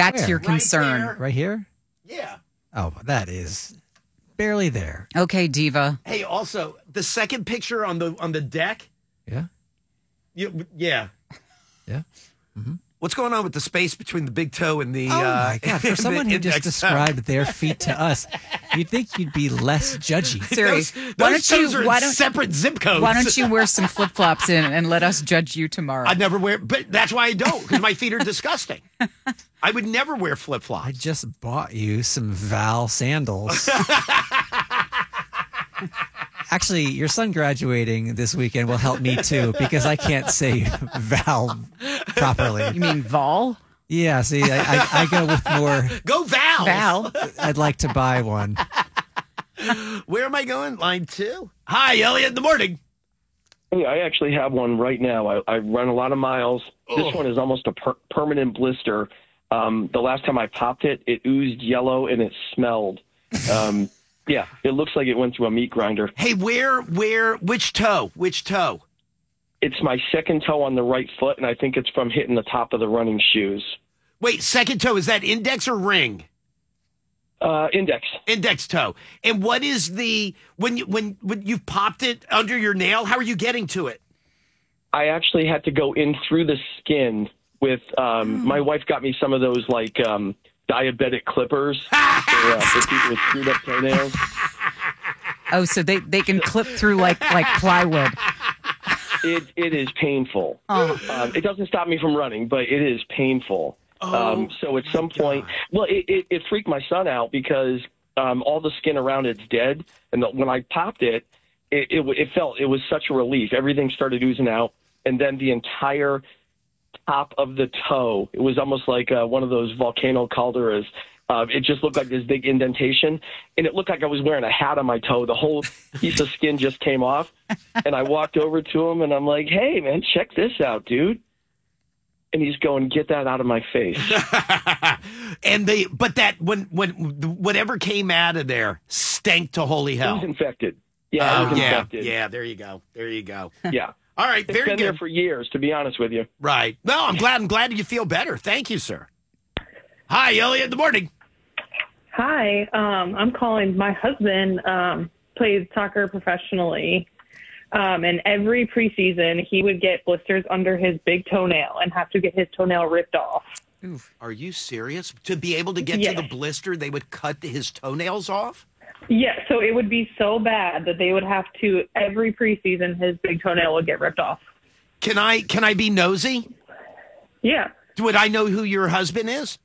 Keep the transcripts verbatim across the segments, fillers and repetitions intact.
That's Where? your Right concern. there. Right here? Yeah. Oh, that is barely there. Okay, Diva. Hey, also the second picture on the on the deck. Yeah. You, yeah. Yeah. Mm-hmm. What's going on with the space between the big toe and the? Oh uh, my God! For and someone the who just index toe? described their feet to us, you'd think you'd be less judgy. Siri, Those, why those don't you- toes are why in don't- separate zip codes. Why don't you wear some flip flops in and let us judge you tomorrow? I never wear, but that's why I don't, because my feet are disgusting. I would never wear flip I flops. just bought you some Val sandals. Actually, your son graduating this weekend will help me too because I can't say Val properly. You mean Vol? Yeah, see, I, I, I go with more. Go Val. Val? I'd like to buy one. Where am I going? Line two. Hi, Elliot. In the morning. Hey, I actually have one right now. I, I run a lot of miles. Oh. This one is almost a per- permanent blister. Um, the last time I popped it, it oozed yellow and it smelled. Um, yeah, it looks like it went through a meat grinder. Hey, where, where, which toe? Which toe? It's my second toe on the right foot, and I think it's from hitting the top of the running shoes. Wait, second toe. Is that index or ring? Uh, index. Index toe. And what is the when you when when you've popped it under your nail? How are you getting to it? I actually had to go in through the skin with um, my wife got me some of those like um, diabetic clippers for, uh, for people with screwed up toenails. Oh, so they, they can clip through like like plywood. It it is painful. Oh. Um, it doesn't stop me from running, but it is painful. Oh, um, so at some point, well, it, it, it freaked my son out because um, all the skin around it's dead, and the, when I popped it, it, it it felt it was such a relief. Everything started oozing out, and then the entire top of the toe, it was almost like uh, one of those volcano calderas. Uh, it just looked like this big indentation, and it looked like I was wearing a hat on my toe. The whole piece of skin just came off, and I walked over to him, and I'm like, hey, man, check this out, dude. And he's going, get that out of my face. And they, but that when when whatever came out of there stank to holy It hell. was infected. Yeah, it Oh, was yeah, infected. yeah. There you go. There you go. Yeah. All right, It's very been good. there for years, to be honest with you. Right. No, I'm glad. I'm glad you feel better. Thank you, sir. Hi, Elliot. In the morning. Hi, um, I'm calling. My husband um, plays soccer professionally, um, and every preseason he would get blisters under his big toenail and have to get his toenail ripped off. Are you serious? To be able to get Yes. to the blister, they would cut his toenails off? Yeah, so it would be so bad that they would have to, every preseason, his big toenail would get ripped off. Can I can I be nosy? Yeah, Would I know who your husband is?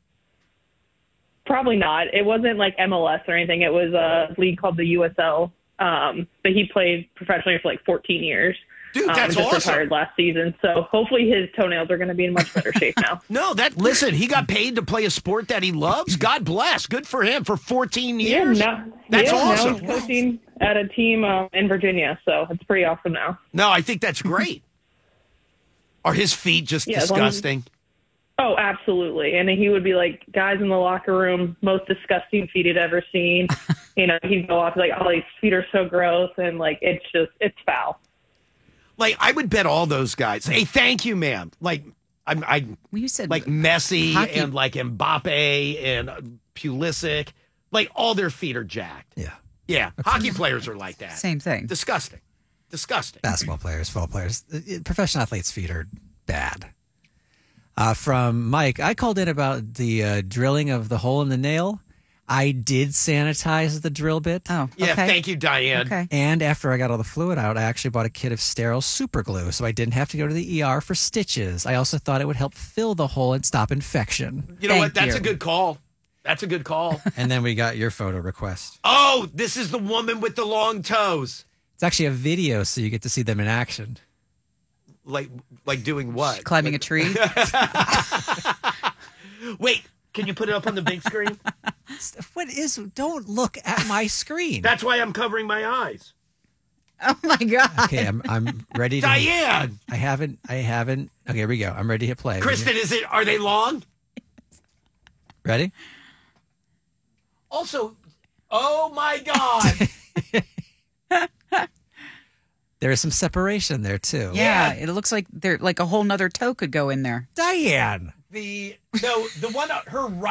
probably not. It wasn't like M L S or anything. It was a league called the U S L, um, but he played professionally for like fourteen years. Dude, um, that's and just awesome. retired last season, so hopefully his toenails are going to be in much better shape now. No, that listen, he got paid to play a sport that he loves. God bless. Good for him for fourteen years. Yeah, now, That's yeah, awesome. Now he's coaching at a team uh, in Virginia, so it's pretty awesome now. No, I think that's great. Are his feet just Yeah, as long as- disgusting? Oh, absolutely. And he would be like, guys in the locker room, most disgusting feet he'd ever seen. You know, he'd go off like, oh, these feet are so gross, and like it's just it's foul. Like I would bet all those guys. Hey, thank you, ma'am. Like I'm, I Well, you said like Messi hockey- and like Mbappe and uh, Pulisic. Like all their feet are jacked. Yeah. Yeah, hockey players are like that. same thing. Disgusting. Disgusting. Basketball players, football players, uh, professional athletes' feet are bad. Uh, from Mike, I called in about the uh, drilling of the hole in the nail. I did sanitize the drill bit. Oh, Yeah, okay. thank you, Diane. Okay. And after I got all the fluid out, I actually bought a kit of sterile super glue, so I didn't have to go to the E R for stitches. I also thought it would help fill the hole and stop infection. You know Thank what? That's you. a good call. That's a good call. And then we got your photo request. Oh, this is the woman with the long toes. It's actually a video, so you get to see them in action. Like, like doing what? Climbing a tree. Wait, can you put it up on the big screen? What is? Don't look at my screen. That's why I'm covering my eyes. Oh my God. Okay, I'm I'm ready to. Diane! I haven't. I haven't. Okay, here we go. I'm ready to hit play. Kristen, is it? Are they long? Ready? Also, oh my God. There is some separation there too. Yeah, it looks like there like a whole nother toe could go in there. Diane. The no, the one her right.